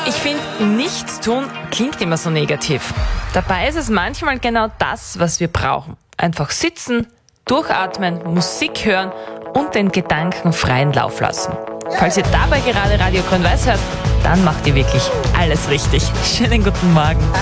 Ich finde, nichts tun klingt immer so negativ. Dabei ist es manchmal genau das, was wir brauchen. Einfach sitzen, durchatmen, Musik hören und den Gedanken freien Lauf lassen. Falls ihr dabei gerade Radio Grün-Weiß hört, dann macht ihr wirklich alles richtig. Schönen guten Morgen.